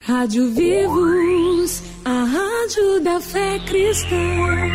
Rádio Vivos, a rádio da fé cristã.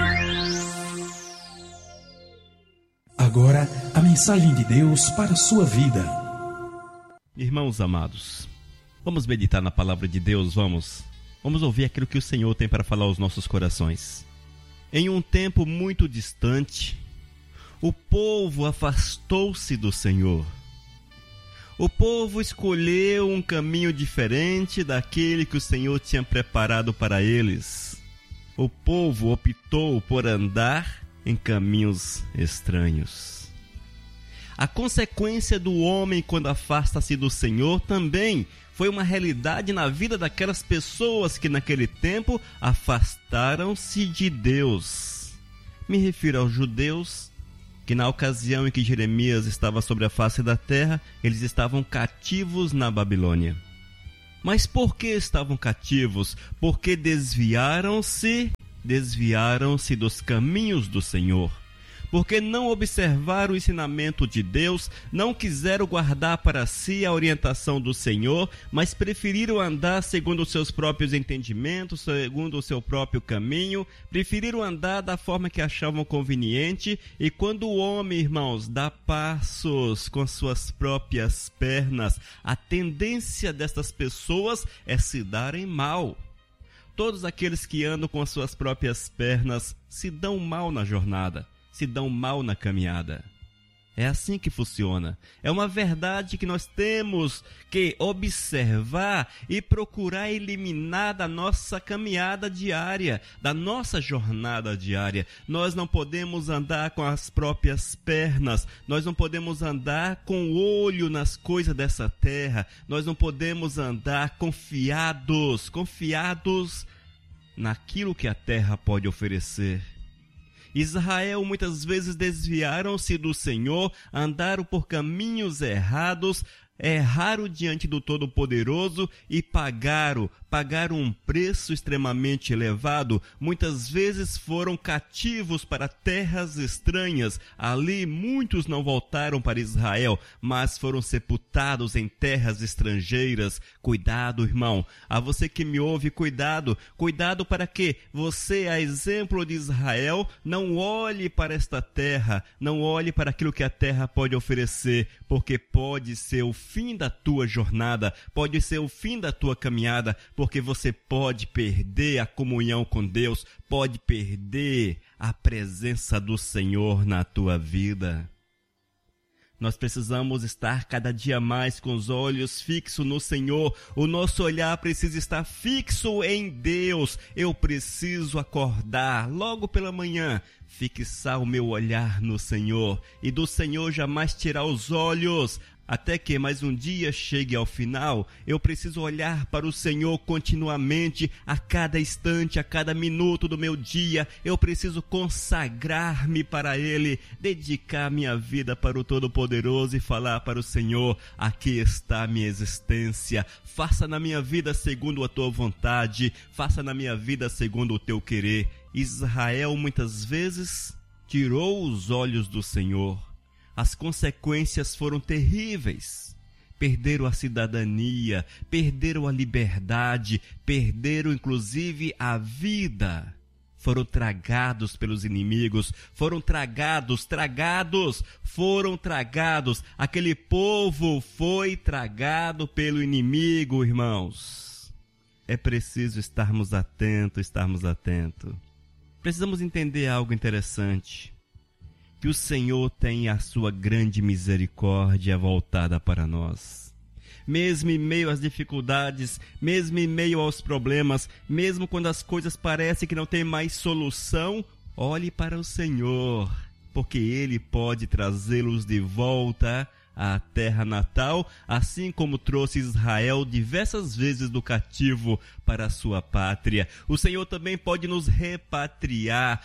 Agora, a mensagem de Deus para a sua vida. Irmãos amados, vamos meditar na palavra de Deus, vamos ouvir aquilo que o Senhor tem para falar aos nossos corações. Em um tempo muito distante, o povo afastou-se do Senhor. O povo escolheu um caminho diferente daquele que o Senhor tinha preparado para eles. O povo optou por andar em caminhos estranhos. A consequência do homem quando afasta-se do Senhor também foi uma realidade na vida daquelas pessoas que naquele tempo afastaram-se de Deus. Me refiro aos judeus, que na ocasião em que Jeremias estava sobre a face da terra, eles estavam cativos na Babilônia. Mas por que estavam cativos? Porque desviaram-se dos caminhos do Senhor. Porque não observaram o ensinamento de Deus, não quiseram guardar para si a orientação do Senhor, mas preferiram andar segundo os seus próprios entendimentos, segundo o seu próprio caminho, preferiram andar da forma que achavam conveniente, e quando o homem, irmãos, dá passos com suas próprias pernas, a tendência destas pessoas é se darem mal. Todos aqueles que andam com as suas próprias pernas se dão mal na jornada, se dão mal na caminhada. É assim que funciona. É uma verdade que nós temos que observar e procurar eliminar da nossa caminhada diária, da nossa jornada diária. Nós não podemos andar com as próprias pernas, nós não podemos andar com o olho nas coisas dessa terra, nós não podemos andar confiados naquilo que a terra pode oferecer. Israel muitas vezes desviaram-se do Senhor, andaram por caminhos errados, erraram diante do Todo-Poderoso e pagaram um preço extremamente elevado. Muitas vezes foram cativos para terras estranhas. Ali muitos não voltaram para Israel, mas foram sepultados em terras estrangeiras. Cuidado, irmão. A você que me ouve, cuidado. Cuidado para que você, a exemplo de Israel, não olhe para esta terra, não olhe para aquilo que a terra pode oferecer, porque pode ser o fim da tua jornada, pode ser o fim da tua caminhada, porque você pode perder a comunhão com Deus, pode perder a presença do Senhor na tua vida. Nós precisamos estar cada dia mais com os olhos fixos no Senhor. O nosso olhar precisa estar fixo em Deus. Eu preciso acordar logo pela manhã, fixar o meu olhar no Senhor e do Senhor jamais tirar os olhos. Até que mais um dia chegue ao final, eu preciso olhar para o Senhor continuamente, a cada instante, a cada minuto do meu dia. Eu preciso consagrar-me para Ele, dedicar minha vida para o Todo-Poderoso e falar para o Senhor: aqui está a minha existência, faça na minha vida segundo a tua vontade, faça na minha vida segundo o teu querer. Israel muitas vezes tirou os olhos do Senhor. As consequências foram terríveis. Perderam a cidadania, perderam a liberdade, perderam inclusive a vida. Foram tragados pelos inimigos, foram tragados. Aquele povo foi tragado pelo inimigo, irmãos. É preciso estarmos atentos. Precisamos entender algo interessante. Que o Senhor tem a sua grande misericórdia voltada para nós. Mesmo em meio às dificuldades, mesmo em meio aos problemas, mesmo quando as coisas parecem que não tem mais solução, olhe para o Senhor, porque Ele pode trazê-los de volta à terra natal, assim como trouxe Israel diversas vezes do cativo para a sua pátria. O Senhor também pode nos repatriar,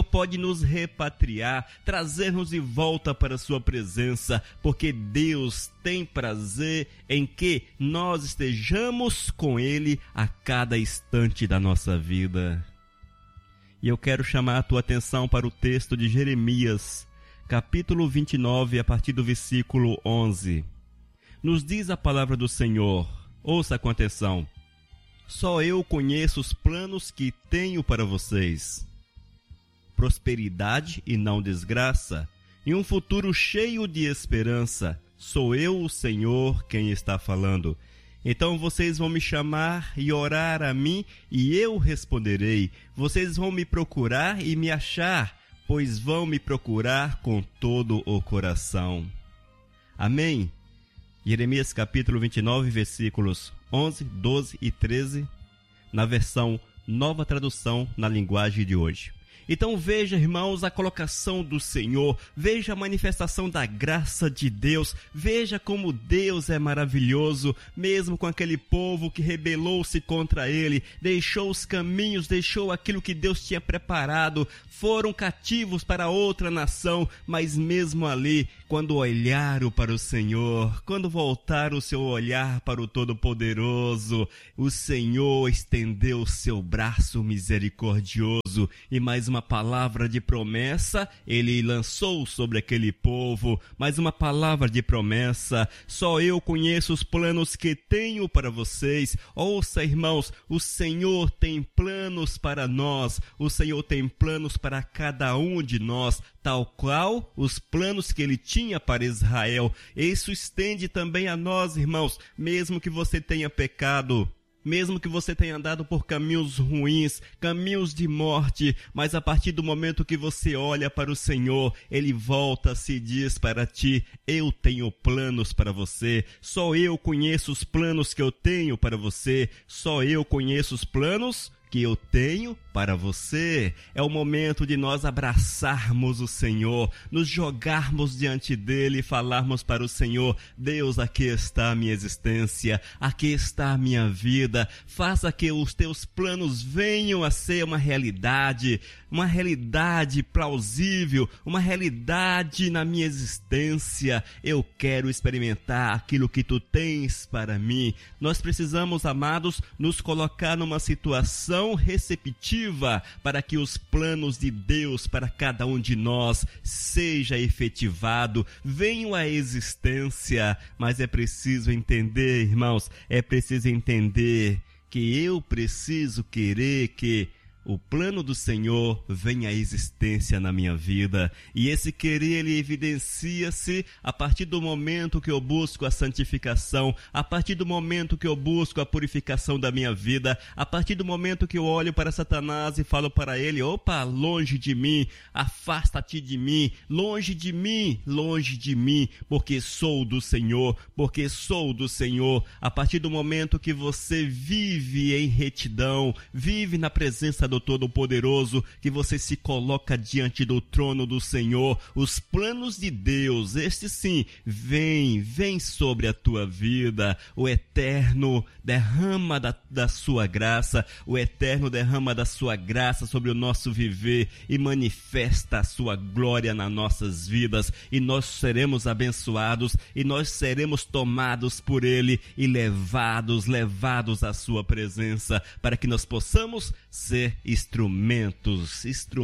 trazer-nos de volta para a sua presença, porque Deus tem prazer em que nós estejamos com Ele a cada instante da nossa vida. E eu quero chamar a tua atenção para o texto de Jeremias, capítulo 29, a partir do versículo 11. Nos diz a palavra do Senhor, ouça com atenção: Só eu conheço os planos que tenho para vocês. Prosperidade e não desgraça, e um futuro cheio de esperança. Sou eu, o Senhor, quem está falando. Então vocês vão me chamar e orar a mim, e eu responderei. Vocês vão me procurar e me achar, pois vão me procurar com todo o coração. Amém. Jeremias capítulo 29, versículos 11, 12 e 13, na versão Nova Tradução, na linguagem de hoje. Então veja, irmãos, a colocação do Senhor, veja a manifestação da graça de Deus, veja como Deus é maravilhoso, mesmo com aquele povo que rebelou-se contra Ele, deixou os caminhos, deixou aquilo que Deus tinha preparado, foram cativos para outra nação, mas mesmo ali, quando olharam para o Senhor, quando voltaram o seu olhar para o Todo-Poderoso, o Senhor estendeu o seu braço misericordioso e mais uma palavra de promessa Ele lançou sobre aquele povo, mais uma palavra de promessa. Só eu conheço os planos que tenho para vocês. Ouça, irmãos, o Senhor tem planos para nós, o Senhor tem planos para cada um de nós, tal qual os planos que Ele tinha para Israel. Isso estende também a nós, irmãos, mesmo que você tenha pecado, mesmo que você tenha andado por caminhos ruins, caminhos de morte, mas a partir do momento que você olha para o Senhor, Ele volta-se e diz para ti: eu tenho planos para você, só eu conheço os planos que eu tenho para você, só eu conheço os planos que eu tenho para você. É o momento de nós abraçarmos o Senhor, nos jogarmos diante dele e falarmos para o Senhor: Deus, aqui está a minha existência, aqui está a minha vida, faça que os teus planos venham a ser uma realidade plausível, uma realidade na minha existência. Eu quero experimentar aquilo que tu tens para mim. Nós precisamos, amados, nos colocar numa situação receptiva para que os planos de Deus para cada um de nós seja efetivado, venham à existência. Mas é preciso entender, irmãos, é preciso entender que eu preciso querer que o plano do Senhor vem à existência na minha vida. E esse querer, ele evidencia-se a partir do momento que eu busco a santificação, a partir do momento que eu busco a purificação da minha vida, a partir do momento que eu olho para Satanás e falo para ele: opa, longe de mim, afasta-te de mim, longe de mim, porque sou do Senhor, porque sou do Senhor. A partir do momento que você vive em retidão, vive na presença do Todo-Poderoso, que você se coloca diante do trono do Senhor, os planos de Deus, este sim, vem sobre a tua vida. O Eterno derrama da sua graça, o Eterno derrama da sua graça sobre o nosso viver e manifesta a sua glória nas nossas vidas, e nós seremos abençoados, e nós seremos tomados por Ele e levados à sua presença, para que nós possamos ser instrumentos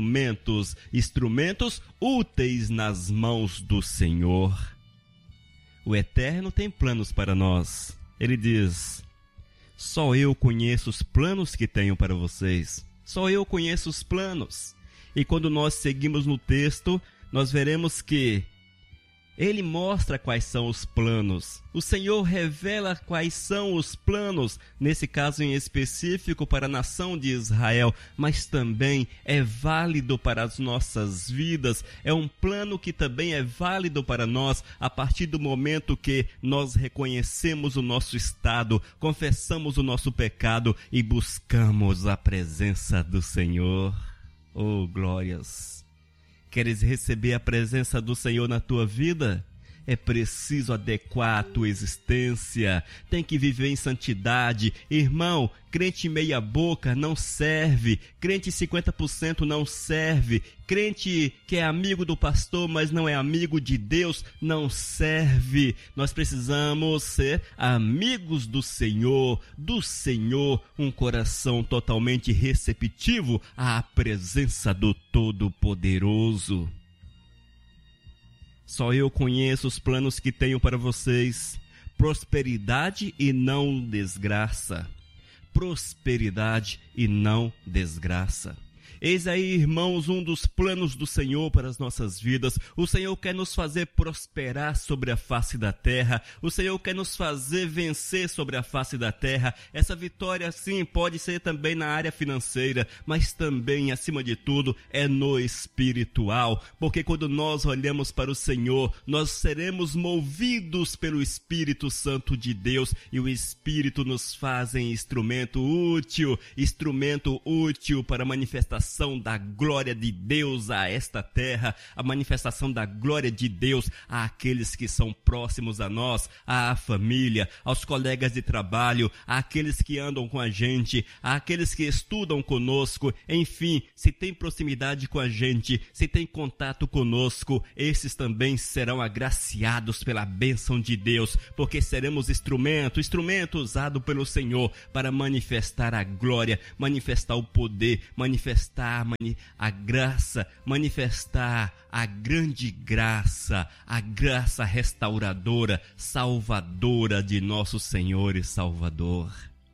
úteis nas mãos do Senhor. O Eterno tem planos para nós. Ele diz: só eu conheço os planos que tenho para vocês. Só eu conheço os planos. E quando nós seguimos no texto, nós veremos que Ele mostra quais são os planos. O Senhor revela quais são os planos, nesse caso em específico para a nação de Israel, mas também é válido para as nossas vidas. É um plano que também é válido para nós a partir do momento que nós reconhecemos o nosso estado, confessamos o nosso pecado e buscamos a presença do Senhor. Oh, glórias! Queres receber a presença do Senhor na tua vida? É preciso adequar a tua existência. Tem que viver em santidade. Irmão, crente meia boca não serve. Crente 50% não serve. Crente que é amigo do pastor, mas não é amigo de Deus, não serve. Nós precisamos ser amigos do Senhor, um coração totalmente receptivo à presença do Todo-Poderoso. Só eu conheço os planos que tenho para vocês, prosperidade e não desgraça. prosperidade e não desgraça. Eis aí, irmãos, um dos planos do Senhor para as nossas vidas. O Senhor quer nos fazer prosperar sobre a face da terra. O Senhor quer nos fazer vencer sobre a face da terra. Essa vitória, sim, pode ser também na área financeira, mas também, acima de tudo, é no espiritual. Porque quando nós olhamos para o Senhor, nós seremos movidos pelo Espírito Santo de Deus, e o Espírito nos faz instrumento útil para a manifestação da glória de Deus a esta terra, a manifestação da glória de Deus àqueles que são próximos a nós, à família, aos colegas de trabalho, àqueles que andam com a gente, àqueles que estudam conosco. Enfim, se tem proximidade com a gente, se tem contato conosco, esses também serão agraciados pela bênção de Deus, porque seremos instrumento usado pelo Senhor para manifestar a glória, manifestar o poder, manifestar a graça, manifestar a grande graça, a graça restauradora, salvadora de nosso Senhor e Salvador.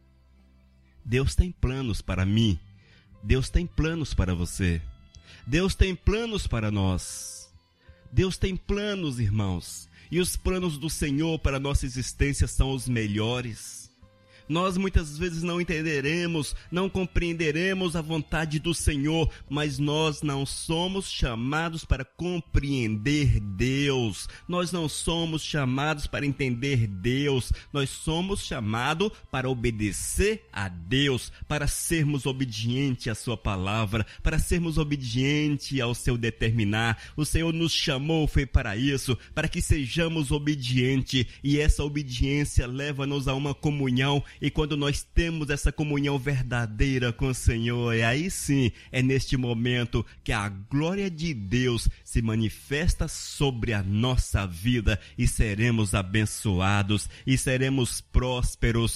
Deus tem planos para mim, Deus tem planos para você, Deus tem planos para nós, Deus tem planos, irmãos, e os planos do Senhor para a nossa existência são os melhores. Nós muitas vezes não entenderemos, não compreenderemos a vontade do Senhor, mas nós não somos chamados para compreender Deus. Nós não somos chamados para entender Deus. Nós somos chamados para obedecer a Deus, para sermos obedientes à sua palavra, para sermos obedientes ao seu determinar. O Senhor nos chamou, foi para isso, para que sejamos obedientes, e essa obediência leva-nos a uma comunhão. E quando nós temos essa comunhão verdadeira com o Senhor, e aí sim, é neste momento que a glória de Deus se manifesta sobre a nossa vida, e seremos abençoados, e seremos prósperos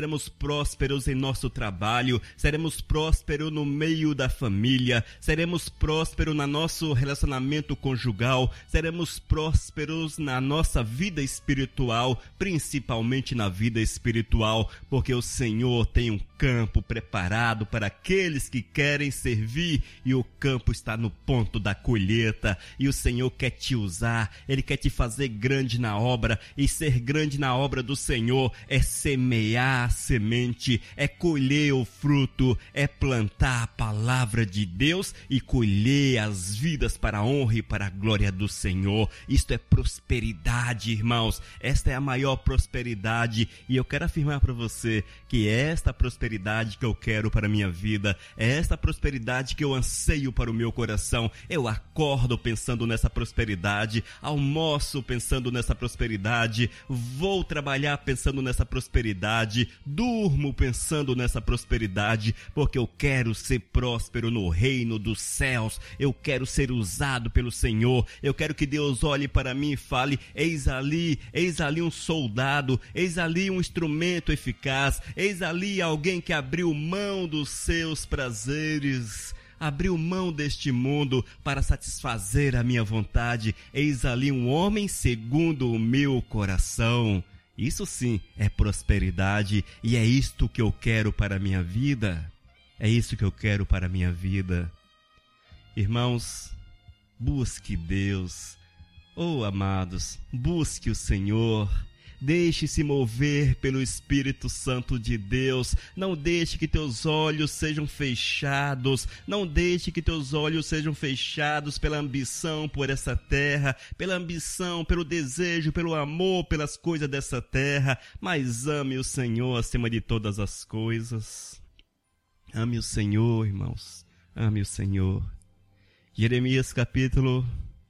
em nosso trabalho, seremos prósperos no meio da família, seremos prósperos no nosso relacionamento conjugal, seremos prósperos na nossa vida espiritual, principalmente na vida espiritual, porque o Senhor tem um campo preparado para aqueles que querem servir, e o campo está no ponto da colheita, e o Senhor quer te usar, Ele quer te fazer grande na obra, e ser grande na obra do Senhor é semear a semente, é colher o fruto, é plantar a palavra de Deus e colher as vidas para a honra e para a glória do Senhor. Isto é prosperidade, irmãos. Esta é a maior prosperidade, e eu quero afirmar para você que é esta prosperidade que eu quero para a minha vida, é esta prosperidade que eu anseio para o meu coração. Eu acordo pensando nessa prosperidade, almoço pensando nessa prosperidade, vou trabalhar pensando nessa prosperidade, durmo pensando nessa prosperidade, porque eu quero ser próspero no reino dos céus, eu quero ser usado pelo Senhor, eu quero que Deus olhe para mim e fale: eis ali um soldado, eis ali um instrumento eficaz, eis ali alguém que abriu mão dos seus prazeres, abriu mão deste mundo para satisfazer a minha vontade. Eis ali um homem segundo o meu coração. Isso sim é prosperidade, e é isto que eu quero para a minha vida. É isso que eu quero para a minha vida. Irmãos, busque Deus. Oh, amados, busque o Senhor. Deixe-se mover pelo Espírito Santo de Deus. Não deixe que teus olhos sejam fechados. Não deixe que teus olhos sejam fechados pela ambição por essa terra, pela ambição, pelo desejo, pelo amor pelas coisas dessa terra. Mas ame o Senhor acima de todas as coisas. Ame o Senhor, irmãos. Ame o Senhor. Jeremias capítulo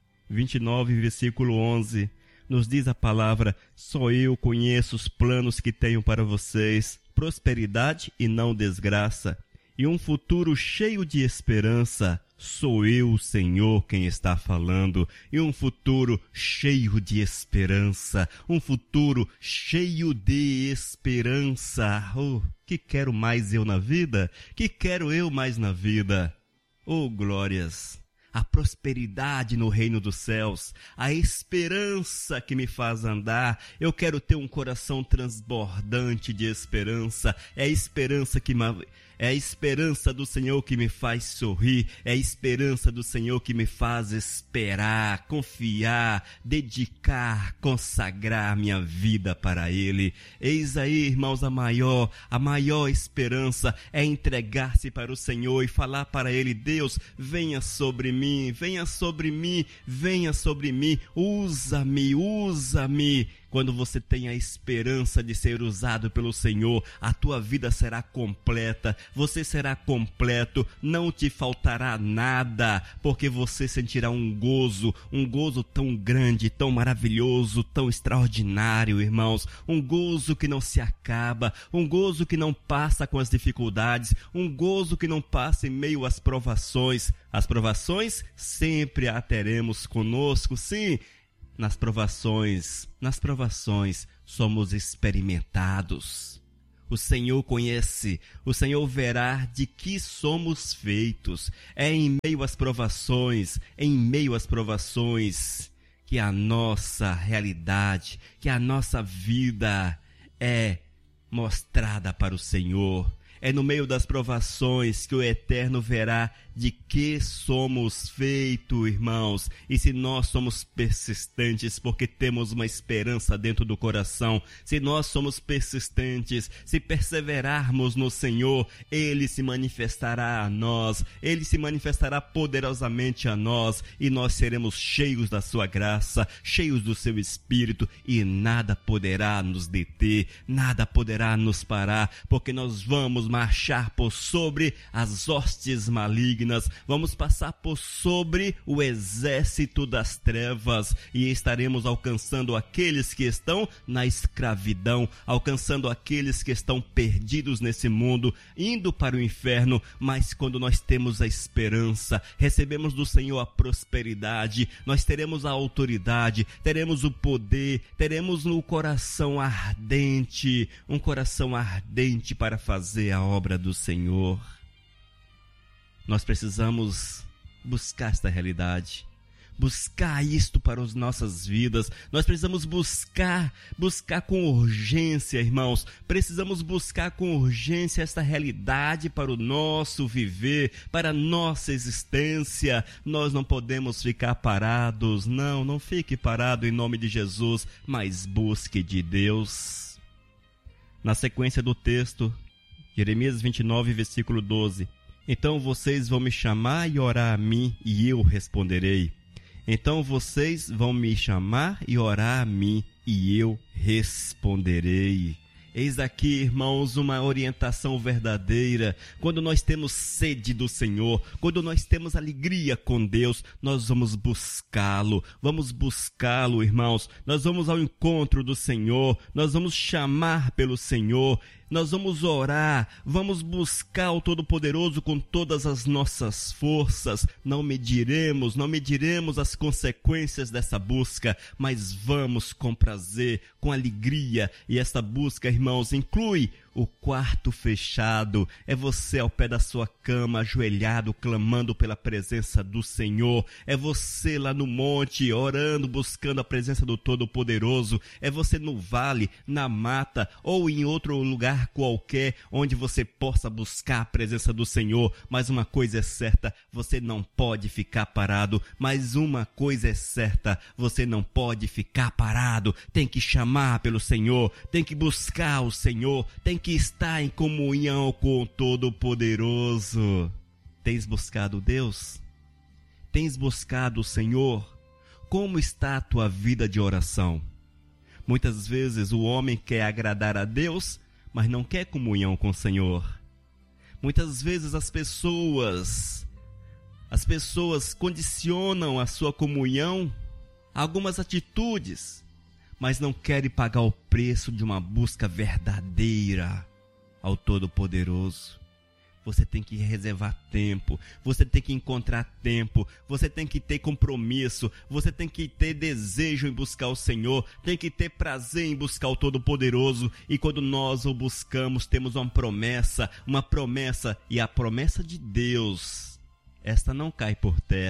29, versículo 11. Nos diz a palavra: só eu conheço os planos que tenho para vocês, prosperidade e não desgraça, e um futuro cheio de esperança. Sou eu, o Senhor, quem está falando, e um futuro cheio de esperança, um futuro cheio de esperança. Oh, que quero mais eu na vida? Que quero eu mais na vida? Oh, glórias! a prosperidade no reino dos céus, a esperança que me faz andar. Eu quero ter um coração transbordante de esperança. É a esperança do Senhor que me faz sorrir, é a esperança do Senhor que me faz esperar, confiar, dedicar, consagrar minha vida para Ele. Eis aí, irmãos, a maior esperança é entregar-se para o Senhor e falar para Ele: Deus, venha sobre mim, venha sobre mim, venha sobre mim, usa-me, usa-me. Quando você tem a esperança de ser usado pelo Senhor, a tua vida será completa, você será completo, não te faltará nada, porque você sentirá um gozo tão grande, tão maravilhoso, tão extraordinário, irmãos, um gozo que não se acaba, um gozo que não passa com as dificuldades, um gozo que não passa em meio às provações. As provações sempre a teremos conosco, sim. Nas provações somos experimentados. O Senhor conhece, o Senhor verá de que somos feitos. É em meio às provações que a nossa realidade, que a nossa vida é mostrada para o Senhor. É no meio das provações que o Eterno verá de que somos feitos, irmãos. E se nós somos persistentes, porque temos uma esperança dentro do coração, se nós somos persistentes, se perseverarmos no Senhor, Ele se manifestará a nós, Ele se manifestará poderosamente a nós, e nós seremos cheios da sua graça, cheios do seu Espírito, e nada poderá nos deter, nada poderá nos parar, porque nós vamos marchar por sobre as hostes malignas, vamos passar por sobre o exército das trevas e estaremos alcançando aqueles que estão na escravidão, alcançando aqueles que estão perdidos nesse mundo, indo para o inferno. Mas quando nós temos a esperança, recebemos do Senhor a prosperidade, nós teremos a autoridade, teremos o poder, teremos um coração ardente para fazer a obra do Senhor. Nós precisamos buscar esta realidade, buscar isto para as nossas vidas. Nós precisamos buscar com urgência, irmãos. Precisamos buscar com urgência esta realidade para o nosso viver, para a nossa existência. Nós não podemos ficar parados. Não fique parado em nome de Jesus, mas busque de Deus. Na sequência do texto, Jeremias 29, versículo 12. Então vocês vão me chamar e orar a mim, e eu responderei. Então vocês vão me chamar e orar a mim, e eu responderei. Eis aqui, irmãos, uma orientação verdadeira. Quando nós temos sede do Senhor, quando nós temos alegria com Deus, nós vamos buscá-lo, irmãos. Nós vamos ao encontro do Senhor, nós vamos chamar pelo Senhor, nós vamos orar, vamos buscar o Todo-Poderoso com todas as nossas forças. Não mediremos as consequências dessa busca, mas vamos com prazer, com alegria. E esta busca, irmãos, inclui o quarto fechado. É você ao pé da sua cama, ajoelhado, clamando pela presença do Senhor. É você lá no monte, orando, buscando a presença do Todo-Poderoso. É você no vale, na mata ou em outro lugar qualquer onde você possa buscar a presença do Senhor. Mas uma coisa é certa, você não pode ficar parado. Mas uma coisa é certa, você não pode ficar parado. Tem que chamar pelo Senhor, tem que buscar o Senhor, tem que estar em comunhão com o Todo-Poderoso. Tens buscado Deus? Tens buscado o Senhor? Como está a tua vida de oração? Muitas vezes o homem quer agradar a Deus, mas não quer comunhão com o Senhor. Muitas vezes as pessoas condicionam a sua comunhão a algumas atitudes, mas não querem pagar o preço de uma busca verdadeira ao Todo-Poderoso. Você tem que reservar tempo, você tem que encontrar tempo, você tem que ter compromisso, você tem que ter desejo em buscar o Senhor, tem que ter prazer em buscar o Todo-Poderoso. E quando nós o buscamos, temos uma promessa, e a promessa de Deus, esta não cai por terra,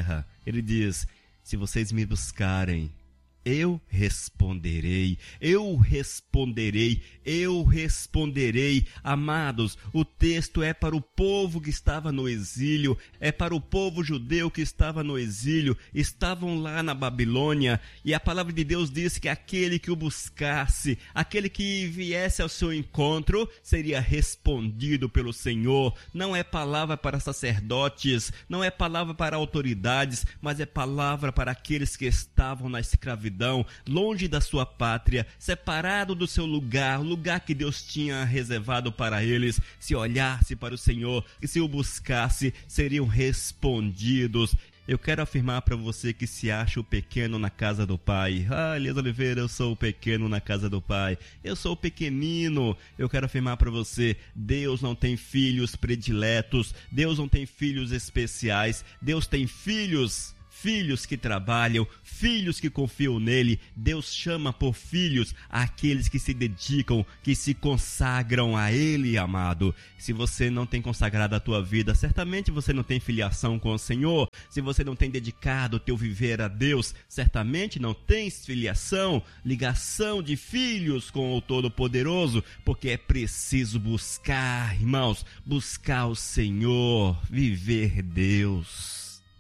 Ele diz: se vocês me buscarem, eu responderei, eu responderei, eu responderei. Amados, o texto é para o povo que estava no exílio, é para o povo judeu que estava no exílio, estavam lá na Babilônia, e a palavra de Deus diz que aquele que o buscasse, aquele que viesse ao seu encontro, seria respondido pelo Senhor. Não é palavra para sacerdotes, não é palavra para autoridades, mas é palavra para aqueles que estavam na escravidão, longe da sua pátria, separado do seu lugar, o lugar que Deus tinha reservado para eles. Se olhasse para o Senhor e se o buscasse, seriam respondidos. Eu quero afirmar para você que se acha o pequeno na casa do Pai. Elias Oliveira, eu sou o pequeno na casa do Pai. Eu sou o pequenino. Eu quero afirmar para você, Deus não tem filhos prediletos. Deus não tem filhos especiais. Deus tem filhos que trabalham, filhos que confiam nele. Deus chama por filhos aqueles que se dedicam, que se consagram a ele, amado. Se você não tem consagrado a tua vida, certamente você não tem filiação com o Senhor. Se você não tem dedicado o teu viver a Deus, certamente não tens filiação, ligação de filhos com o Todo-Poderoso, porque é preciso buscar, irmãos, buscar o Senhor, viver Deus.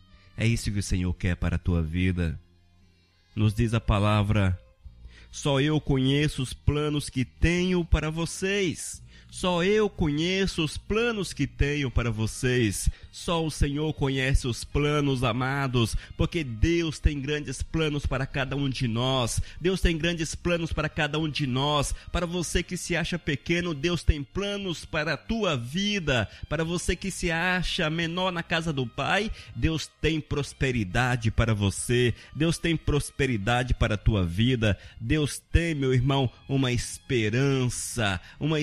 É isso que o Senhor quer para a tua vida. Nos diz a palavra: só eu conheço os planos que tenho para vocês. Só eu conheço os planos que tenho para vocês. Só o Senhor conhece os planos, amados, porque Deus tem grandes planos para cada um de nós. Deus tem grandes planos para cada um de nós. Para você que se acha pequeno, Deus tem planos para a tua vida. Para você que se acha menor na casa do Pai, Deus tem prosperidade para você. Deus tem prosperidade para a tua vida. Deus tem, meu irmão, uma esperança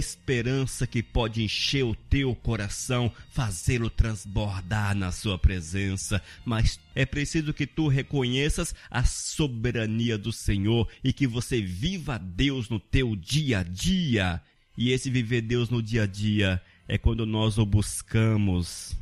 que pode encher o teu coração, fazê-lo transbordar na sua presença. Mas é preciso que tu reconheças a soberania do Senhor e que você viva Deus no teu dia a dia. E esse viver Deus no dia a dia é quando nós o buscamos.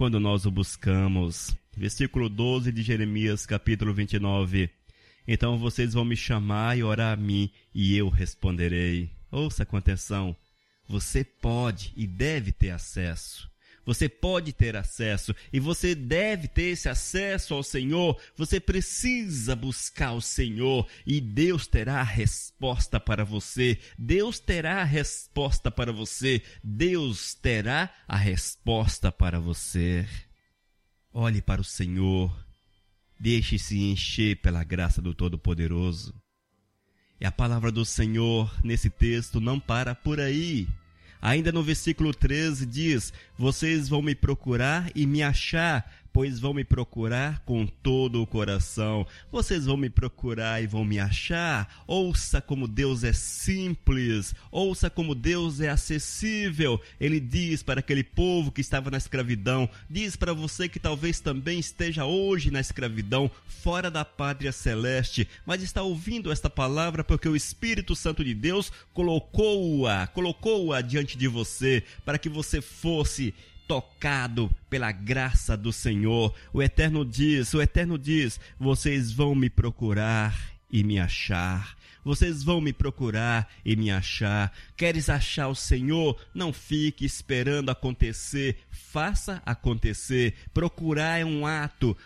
Versículo 12 de Jeremias, capítulo 29. Então vocês vão me chamar e orar a mim, e eu responderei. Ouça com atenção. Você pode e deve ter acesso. Você pode ter acesso e você deve ter esse acesso ao Senhor. Você precisa buscar o Senhor e Deus terá a resposta para você. Deus terá a resposta para você. Deus terá a resposta para você. Olhe para o Senhor. Deixe-se encher pela graça do Todo-Poderoso. E a palavra do Senhor nesse texto não para por aí. Ainda no versículo 13 diz: vocês vão me procurar e me achar, pois vão me procurar com todo o coração. Vocês vão me procurar e vão me achar. Ouça como Deus é simples, ouça como Deus é acessível. Ele diz para aquele povo que estava na escravidão, diz para você que talvez também esteja hoje na escravidão, fora da pátria celeste, mas está ouvindo esta palavra porque o Espírito Santo de Deus colocou-a diante de você, para que você fosse tocado pela graça do Senhor. O Eterno diz, vocês vão me procurar e me achar. Vocês vão me procurar e me achar. Queres achar o Senhor? Não fique esperando acontecer. Faça acontecer. Procurar é um ato.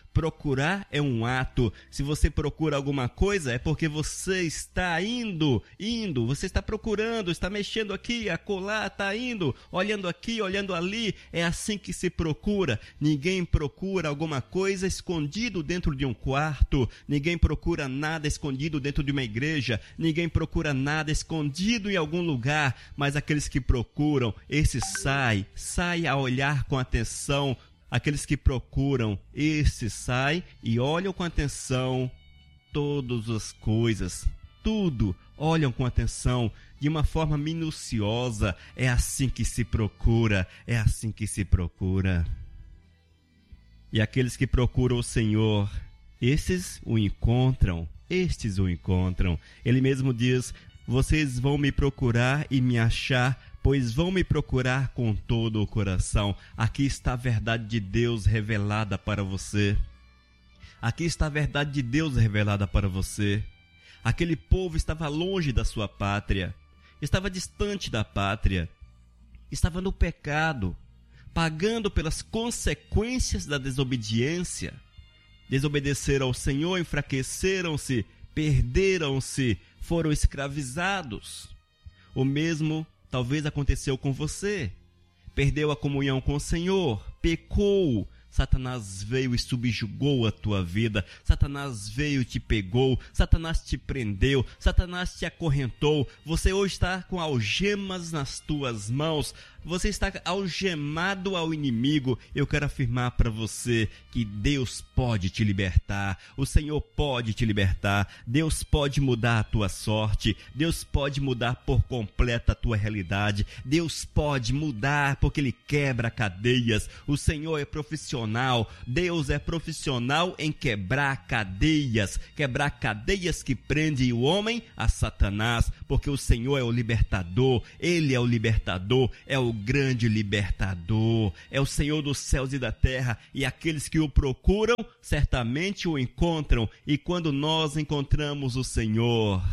Se você procura alguma coisa, é porque você está indo. Você está procurando, está mexendo aqui, acolá, está indo, olhando aqui, olhando ali. É assim que se procura. Ninguém procura alguma coisa escondido dentro de um quarto. Ninguém procura nada escondido dentro de uma igreja. Ninguém procura nada escondido em algum lugar. Mas aqueles que procuram, esses sai a olhar com atenção. Aqueles que procuram, esses saem e olham com atenção todas as coisas, tudo, olham com atenção, de uma forma minuciosa. É assim que se procura, E aqueles que procuram o Senhor, estes o encontram. Ele mesmo diz: vocês vão me procurar e me achar, pois vão me procurar com todo o coração. Aqui está a verdade de Deus revelada para você. Aqui está a verdade de Deus revelada para você. Aquele povo estava longe da sua pátria, estava distante da pátria, estava no pecado, pagando pelas consequências da desobediência. Desobedeceram ao Senhor, enfraqueceram-se, perderam-se, foram escravizados. O mesmo talvez aconteceu com você. Perdeu a comunhão com o Senhor, pecou. Satanás veio e subjugou a tua vida. Satanás veio e te pegou. Satanás te prendeu. Satanás te acorrentou. Você hoje está com algemas nas tuas mãos. Você está algemado ao inimigo. Eu quero afirmar para você que Deus pode te libertar. O Senhor pode te libertar. Deus pode mudar a tua sorte. Deus pode mudar por completo a tua realidade. Deus pode mudar porque Ele quebra cadeias. O Senhor é profissional. Deus é profissional em quebrar cadeias que prendem o homem a Satanás, porque o Senhor é o libertador. Ele é o libertador, é o grande libertador, é o Senhor dos céus e da terra, e aqueles que o procuram certamente o encontram. E quando nós encontramos o Senhor,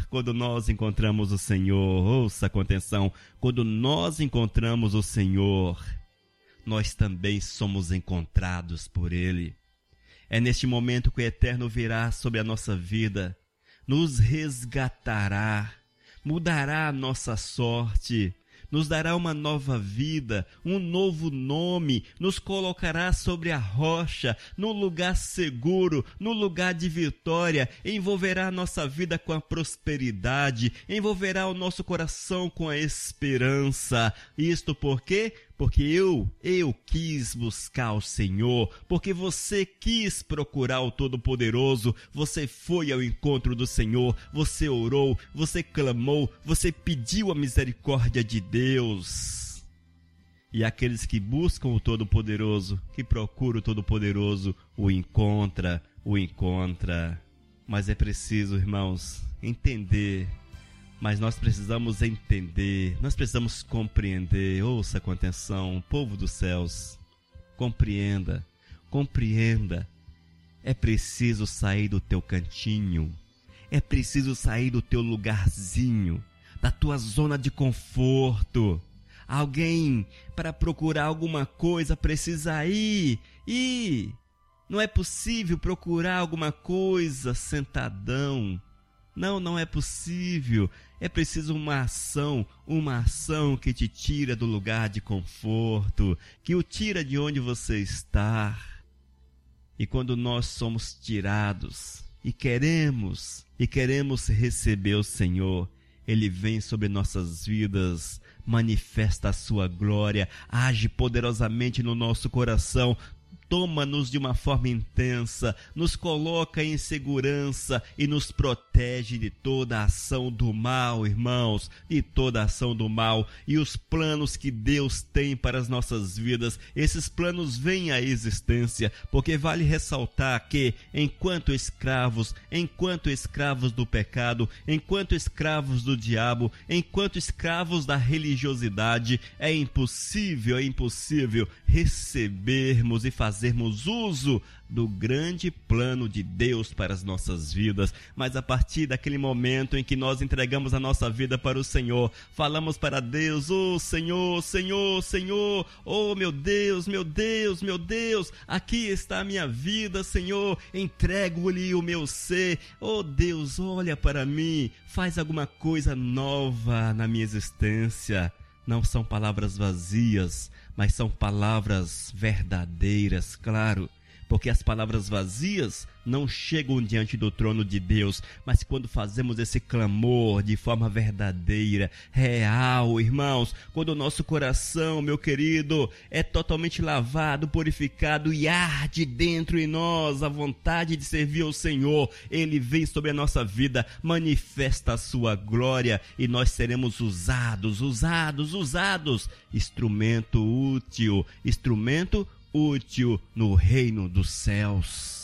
ouça com atenção, quando nós encontramos o Senhor, nós também somos encontrados por Ele. É neste momento que o Eterno virá sobre a nossa vida, nos resgatará, mudará a nossa sorte, nos dará uma nova vida, um novo nome, nos colocará sobre a rocha, no lugar seguro, no lugar de vitória, envolverá a nossa vida com a prosperidade, envolverá o nosso coração com a esperança. Isto por quê? Porque eu quis buscar o Senhor, porque você quis procurar o Todo-Poderoso, você foi ao encontro do Senhor, você orou, você clamou, você pediu a misericórdia de Deus. E aqueles que buscam o Todo-Poderoso, que procuram o Todo-Poderoso, o encontra. Mas é preciso, irmãos, entender. Mas nós precisamos entender, nós precisamos compreender. Ouça com atenção, povo dos céus, compreenda. É preciso sair do teu cantinho, é preciso sair do teu lugarzinho, da tua zona de conforto. Alguém, para procurar alguma coisa, precisa ir. Não é possível procurar alguma coisa sentadão. Não é possível. É preciso uma ação que te tira do lugar de conforto, que o tira de onde você está. E quando nós somos tirados e queremos receber o Senhor, Ele vem sobre nossas vidas, manifesta a sua glória, age poderosamente no nosso coração, toma-nos de uma forma intensa, nos coloca em segurança e nos protege de toda a ação do mal, irmãos, de toda a ação do mal. E os planos que Deus tem para as nossas vidas, esses planos vêm à existência, porque vale ressaltar que, enquanto escravos do pecado, enquanto escravos do diabo, enquanto escravos da religiosidade, é impossível recebermos e fazermos uso do grande plano de Deus para as nossas vidas. Mas a partir daquele momento em que nós entregamos a nossa vida para o Senhor, falamos para Deus: oh Senhor, oh meu Deus, aqui está a minha vida, Senhor, entrego-lhe o meu ser. Oh Deus, olha para mim, faz alguma coisa nova na minha existência. Não são palavras vazias, mas são palavras verdadeiras, claro, porque as palavras vazias não chegam diante do trono de Deus, mas quando fazemos esse clamor de forma verdadeira, real, irmãos, quando o nosso coração, meu querido, é totalmente lavado, purificado e arde dentro em nós a vontade de servir ao Senhor, Ele vem sobre a nossa vida, manifesta a sua glória e nós seremos usados, instrumento útil no reino dos céus.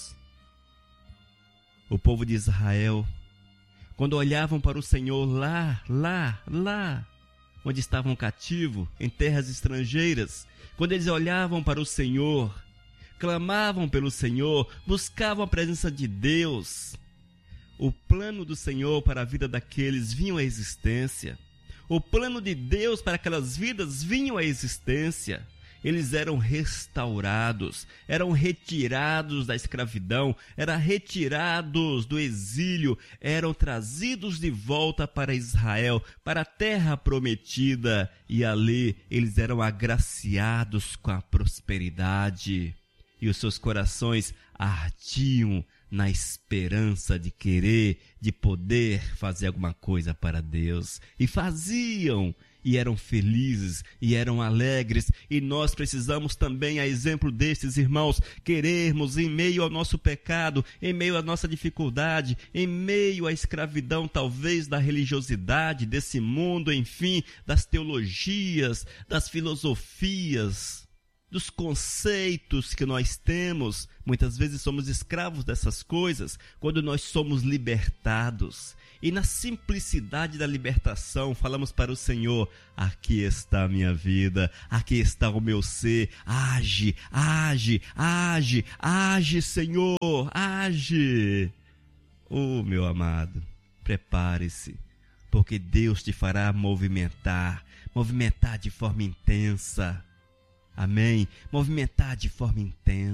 O povo de Israel, quando olhavam para o Senhor lá, onde estavam cativos, em terras estrangeiras, quando eles olhavam para o Senhor, clamavam pelo Senhor, buscavam a presença de Deus. O plano do Senhor para a vida daqueles vinha à existência. O plano de Deus para aquelas vidas vinha à existência. Eles eram restaurados, eram retirados da escravidão, eram retirados do exílio, eram trazidos de volta para Israel, para a terra prometida, e ali eles eram agraciados com a prosperidade. E os seus corações ardiam na esperança de querer, de poder fazer alguma coisa para Deus. E faziam. E eram felizes, e eram alegres, e nós precisamos também, a exemplo destes irmãos, querermos em meio ao nosso pecado, em meio à nossa dificuldade, em meio à escravidão talvez da religiosidade, desse mundo, enfim, das teologias, das filosofias, dos conceitos que nós temos. Muitas vezes somos escravos dessas coisas, quando nós somos libertados. E na simplicidade da libertação, falamos para o Senhor: aqui está a minha vida, aqui está o meu ser, age, age, age, age, Senhor, age. Oh, meu amado, prepare-se, porque Deus te fará movimentar de forma intensa. Amém? Movimentar de forma intensa.